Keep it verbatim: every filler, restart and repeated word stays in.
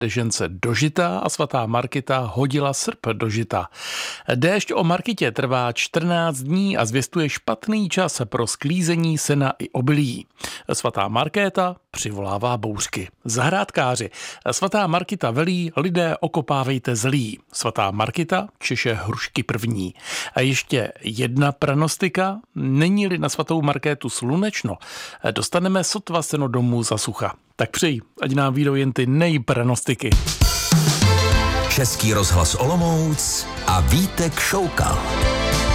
dežence do žita a svatá Markita hodila srp do žita. Déšť o Markitě trvá čtrnáct dní a zvěstuje špatný čas pro sklízení sena i obilí. Svatá Markéta přivolává bouřky. Zahrádkáři. Svatá Markita velí, lidé okopávejte zlí. Svatá Markita češe hrušky první. A ještě jedna pranostika. Není-li na svatou Markétu slunečno, dostaneme sotva seno domů za sucha. Tak přeji, ať nám vyjdou jen ty nejpranostiky. Český rozhlas Olomouc a Vítek Šoukal.